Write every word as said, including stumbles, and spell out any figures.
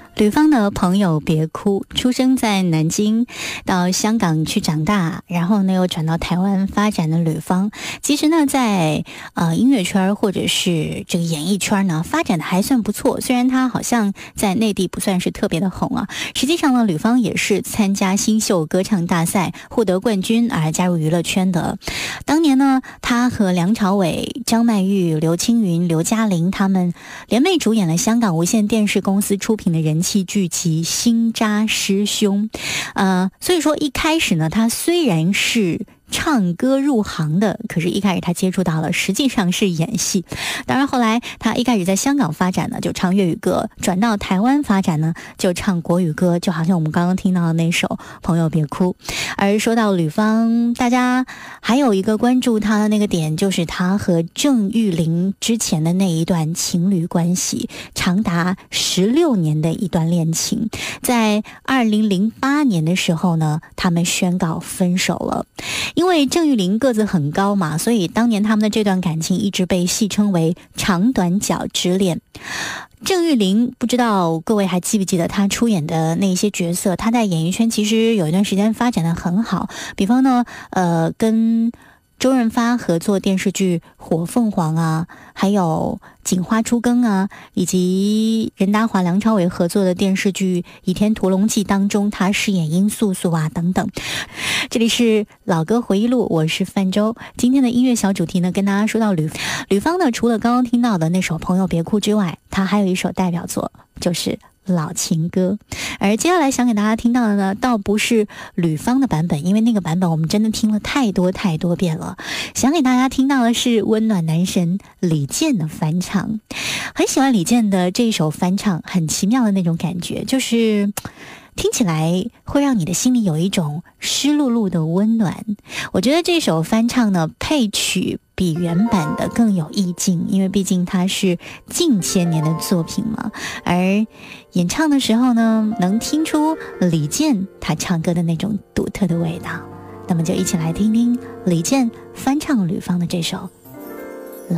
吕方的朋友别哭，出生在南京，到香港去长大，然后呢又转到台湾发展的吕方，其实呢在呃音乐圈或者是这个演艺圈呢发展的还算不错，虽然他好像在内地不算是特别的红啊，实际上呢吕方也是参加新秀歌唱大赛获得冠军而加入娱乐圈的。当年呢他和梁朝伟、张曼玉、刘青云、刘嘉玲他们联袂主演了香港无线电视公司出品的人气剧集《新扎师兄》，呃，所以说一开始呢，他虽然是唱歌入行的，可是一开始他接触到了实际上是演戏。当然后来他一开始在香港发展呢就唱粤语歌，转到台湾发展呢就唱国语歌，就好像我们刚刚听到的那首《朋友别哭》。而说到吕方，大家还有一个关注他的那个点，就是他和郑裕玲之前的那一段情侣关系，长达十六年的一段恋情。在二零零八年的时候呢，他们宣告分手了。因为郑裕玲个子很高嘛，所以当年他们的这段感情一直被戏称为长短脚之恋。郑裕玲不知道各位还记不记得她出演的那些角色，她在演艺圈其实有一段时间发展的很好，比方呢呃跟周润发合作电视剧《火凤凰》啊，还有《锦花初更》啊，以及任达华、梁朝伟合作的电视剧《倚天屠龙记》当中，他饰演殷素素啊等等。这里是老歌回忆录，我是范舟。今天的音乐小主题呢，跟大家说到吕吕方呢，除了刚刚听到的那首《朋友别哭》之外，他还有一首代表作，就是老情歌。而接下来想给大家听到的呢，倒不是吕方的版本，因为那个版本我们真的听了太多太多遍了。想给大家听到的是温暖男神李健的翻唱。很喜欢李健的这一首翻唱，很奇妙的那种感觉，就是听起来会让你的心里有一种湿漉漉的温暖。我觉得这首翻唱呢，配曲比原版的更有意境，因为毕竟它是近千年的作品嘛。而演唱的时候呢，能听出李健他唱歌的那种独特的味道。那么就一起来听听李健翻唱吕方的这首